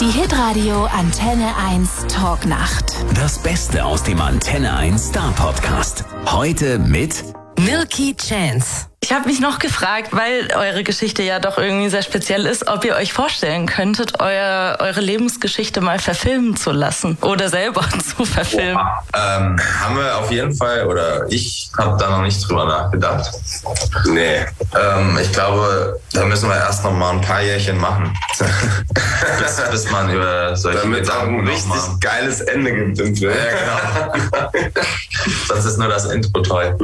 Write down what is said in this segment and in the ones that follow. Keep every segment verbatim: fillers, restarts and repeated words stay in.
Die Hitradio Antenne eins Talknacht. Das Beste aus dem Antenne eins Star Podcast. Heute mit Milky Chance. Ich habe mich noch gefragt, weil eure Geschichte ja doch irgendwie sehr speziell ist, ob ihr euch vorstellen könntet, euer, eure Lebensgeschichte mal verfilmen zu lassen oder selber zu verfilmen. Ähm, haben wir auf jeden Fall, oder ich habe da noch nicht drüber nachgedacht. Nee, ähm, ich glaube, da müssen wir erst noch mal ein paar Jährchen machen, bis, bis man über solche Damit es auch ein richtig mal geiles Ende gibt im Film. Ja, genau. Sonst ist nur das Intro toll.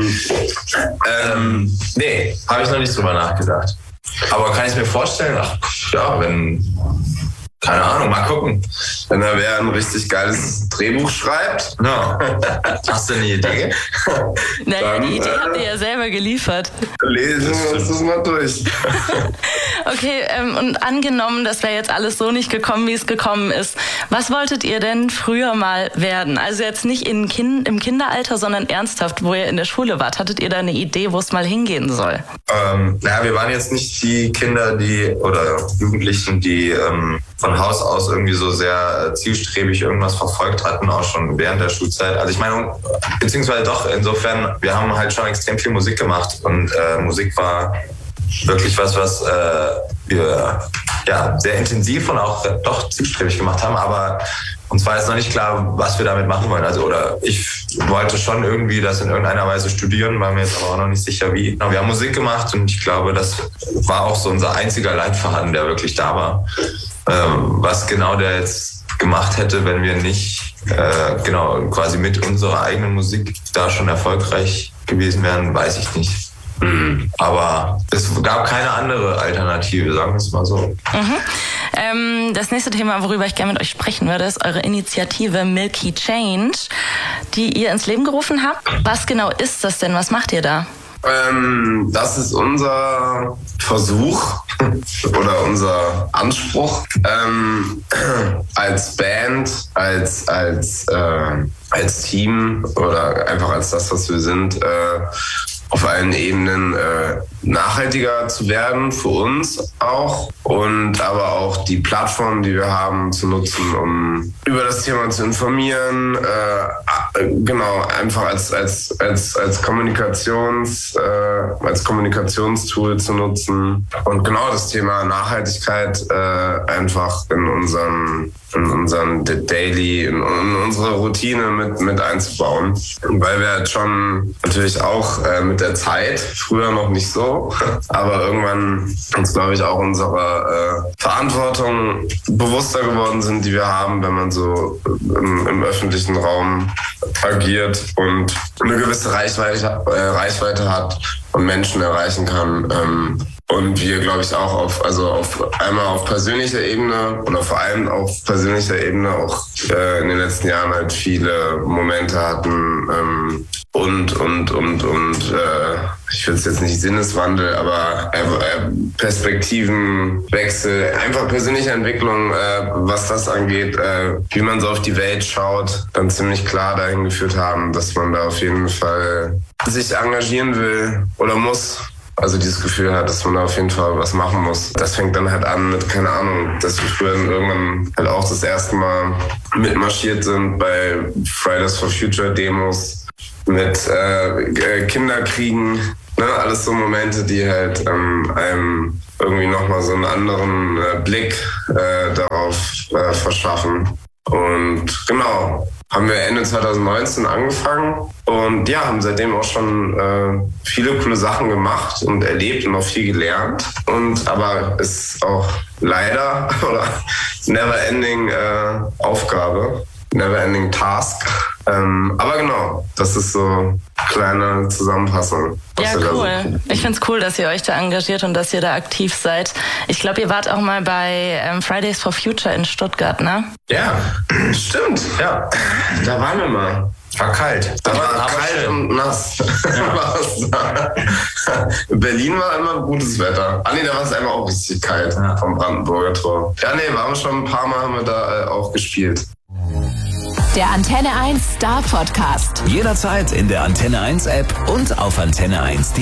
ähm, nee, habe ich noch nicht drüber nachgedacht. Aber kann ich mir vorstellen, ach ja, wenn, keine Ahnung, mal gucken. Wenn er wer ein richtig geiles Drehbuch schreibt. Ja. Hast du eine Idee? Naja, Dann, die Idee äh, habt ihr ja selber geliefert. Lesen wir uns das mal durch. Okay, ähm, und angenommen, das wäre jetzt alles so nicht gekommen, wie es gekommen ist. Was wolltet ihr denn früher mal werden? Also jetzt nicht in kind, im Kinderalter, sondern ernsthaft, wo ihr in der Schule wart. Hattet ihr da eine Idee, wo es mal hingehen soll? Ähm, naja, wir waren jetzt nicht die Kinder, die oder Jugendlichen, die ähm, von Haus aus irgendwie so sehr zielstrebig irgendwas verfolgt hatten, auch schon während der Schulzeit. Also ich meine, beziehungsweise doch, insofern, wir haben halt schon extrem viel Musik gemacht und äh, Musik war wirklich was, was äh, wir ja, sehr intensiv und auch doch zielstrebig gemacht haben, aber uns war jetzt noch nicht klar, was wir damit machen wollen. Also, oder ich wollte schon irgendwie das in irgendeiner Weise studieren, war mir jetzt aber auch noch nicht sicher, wie. Genau, wir haben Musik gemacht und ich glaube, das war auch so unser einziger Leitfaden, der wirklich da war. Ähm, was genau der jetzt gemacht hätte, wenn wir nicht äh, genau quasi mit unserer eigenen Musik da schon erfolgreich gewesen wären, weiß ich nicht. Mhm. Aber es gab keine andere Alternative, sagen wir es mal so. Mhm. Ähm, das nächste Thema, worüber ich gerne mit euch sprechen würde, ist eure Initiative Milky Change, die ihr ins Leben gerufen habt. Was genau ist das denn? Was macht ihr da? Ähm, das ist unser Versuch oder unser Anspruch, ähm, als Band, als, als, äh, als Team oder einfach als das, was wir sind, äh, auf allen Ebenen äh, nachhaltiger zu werden, für uns auch, und aber auch die Plattform, die wir haben, zu nutzen, um über das Thema zu informieren, äh, genau, einfach als als als als Kommunikations äh, als Kommunikationstool zu nutzen und genau das Thema Nachhaltigkeit äh, einfach in unseren in unseren Daily, in, in unsere Routine mit mit einzubauen, weil wir halt schon natürlich auch äh, mit der Zeit, früher noch nicht so, aber irgendwann uns, glaube ich, auch unsere äh, Verantwortung bewusster geworden sind, die wir haben, wenn man so im, im öffentlichen Raum agiert und eine gewisse Reichweite, äh, Reichweite hat und Menschen erreichen kann. Ähm, Und wir, glaube ich, auch auf, also auf einmal auf persönlicher Ebene oder vor allem auf persönlicher Ebene auch äh, in den letzten Jahren halt viele Momente hatten ähm, und und und und äh, ich will es jetzt nicht Sinneswandel, aber äh, Perspektivenwechsel, einfach persönliche Entwicklung, äh, was das angeht, äh, wie man so auf die Welt schaut, dann ziemlich klar dahin geführt haben, dass man da auf jeden Fall sich engagieren will oder muss. Also dieses Gefühl hat, dass man da auf jeden Fall was machen muss. Das fängt dann halt an mit, keine Ahnung, dass wir früher irgendwann halt auch das erste Mal mitmarschiert sind bei Fridays for Future Demos, mit äh, Kinderkriegen, ne? Alles so Momente, die halt ähm, einem irgendwie nochmal so einen anderen äh, Blick äh, darauf äh, verschaffen. Und genau, haben wir Ende zwanzig neunzehn angefangen und ja, haben seitdem auch schon äh, viele coole Sachen gemacht und erlebt und auch viel gelernt. Und aber es ist auch leider oder never ending äh, Aufgabe, never ending Task. Ähm, aber genau, das ist so eine kleine Zusammenfassung. Ja, cool. Ich find's cool, dass ihr euch da engagiert und dass ihr da aktiv seid. Ich glaube, ihr wart auch mal bei ähm, Fridays for Future in Stuttgart, ne? Ja, stimmt. Ja, da waren wir mal. War kalt. Da war aber kalt schön. Und nass. Ja. Berlin war immer gutes Wetter. Ah nee, da war es einfach auch richtig kalt, ja, vom Brandenburger Tor. Ja, nee, waren wir schon ein paar Mal, haben wir da äh, auch gespielt. Der Antenne eins Star Podcast. jederzeit in der Antenne eins App und auf antenne eins punkt de.